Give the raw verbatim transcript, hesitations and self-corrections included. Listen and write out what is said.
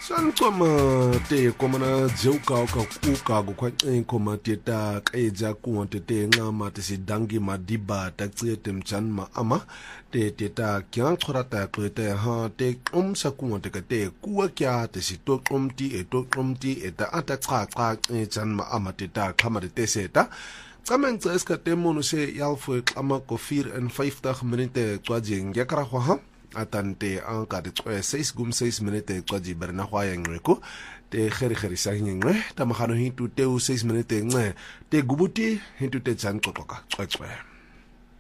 Sancoma te komana zeuka ka kuka go kwa enkoma teta kaeja ku tete ngama te sidangi madiba ta tsiete mchan ma ama te teta kya tsorata kwete ha te umsa ku te kate kuwa kya te sito umti eto umti eta ata tsa tsa chan ma ama teta kama te seta Tsamengtsa eska temono se yalfo klama ko vier en vyftig minute kwaji ngekra ha atante anka de tsoe seis gum seis minute kwaji berna hwa yengweko te kheri kheri sa ngwe tamahano hintu te seis minute ngwe te gubuti hintu te jan qoqoka tswe